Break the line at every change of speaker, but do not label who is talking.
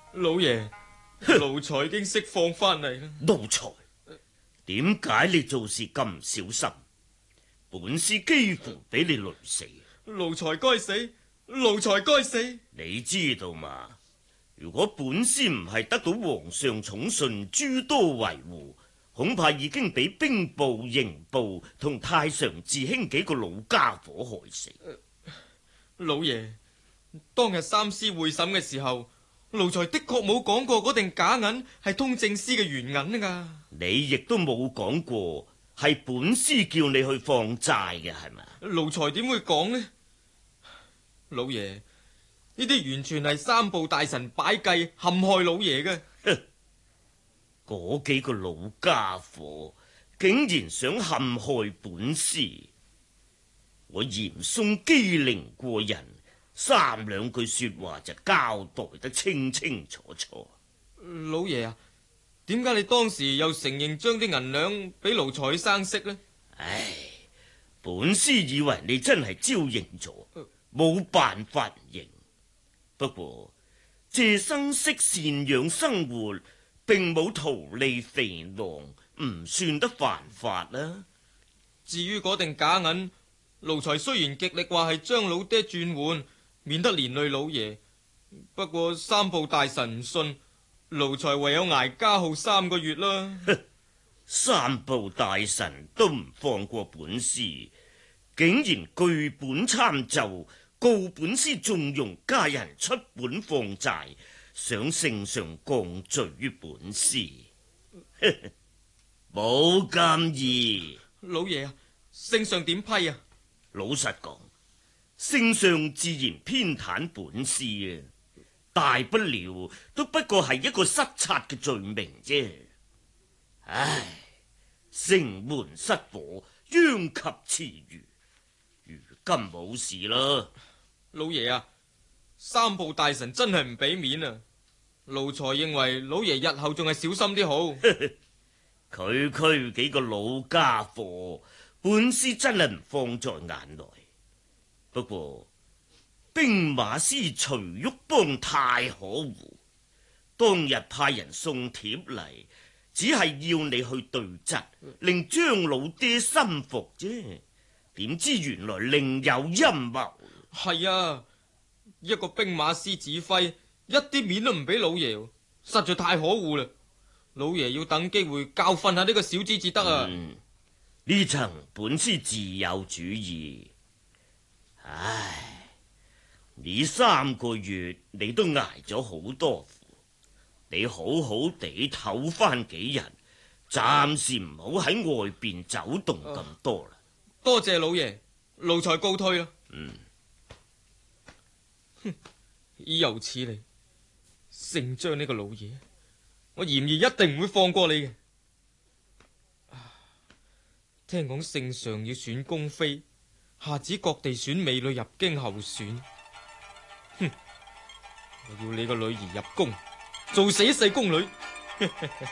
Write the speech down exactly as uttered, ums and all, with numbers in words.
老爺，奴才已經釋放翻嚟啦。
奴才，點解你做事咁小心？本師幾乎俾你累死。
奴才該死，奴才該死。
你知道嘛？如果本師唔係得到皇上寵信，諸多維護，恐怕已經俾兵部、刑部同太常寺卿幾個老家伙害死。
老爺，當日三司會審嘅時候，奴才的確冇講過嗰定假銀係通政司嘅原銀啊！
你亦都冇講過係本師叫你去放債嘅，係咪？
奴才點會講呢？老爺，呢啲完全係三部大臣擺計陷害老爺嘅。
嗰幾個老家伙竟然想陷害本師，我嚴嵩機靈過人，三兩句說話就交代得清清楚楚。
老爺啊，點解你當時又承認將啲銀兩俾奴才生息呢？
唉，本師以為你真係招認咗，冇辦法認。不過謝生息贍養生活，並冇圖利肥囊，唔算得犯法啦。
至於嗰定假銀，奴才雖然極力話係將老爹轉換，免得連累老爺，不過三部大臣唔信，奴才唯有挨加號三個月啦。
三部大臣都唔放過本師，竟然據本參奏，告本師縱容家人出本放債，想聖上降罪於本師，冇咁易。
老爺啊，聖上點批啊？
老實講，聖上自然偏袒本師啊，大不了都不過係一個失察嘅罪名啫。唉，城門失火，殃及池魚，如今冇事啦。
老爺啊，三部大臣真係唔俾面啊！奴才認為老爺日後仲係小心啲好。
區區幾個老家伙，本師真係唔放在眼內。不過兵馬司徐旭邦太可惡，當日派人送帖嚟，只係要你去對質，令張老爹心服啫。點知原來另有陰謀。
係啊，一個兵馬司指揮，一啲面都唔俾老爺，實在太可惡啦！老爺要等機會教訓下呢個小子至得啊！
呢、嗯、層本師自有主意。唉，呢三個月你都挨咗好多苦，你好好地唞翻幾日，暫時唔好喺外邊走動咁多啦。
多謝老爺，奴才告退啦。
嗯，
哼，以後此理，姓張呢個老嘢，我嚴兒一定唔會放過你嘅。聽講聖上要選宮妃，下旨各地選美女入京候選。哼，我要你個女兒入宮，做死一世宮女。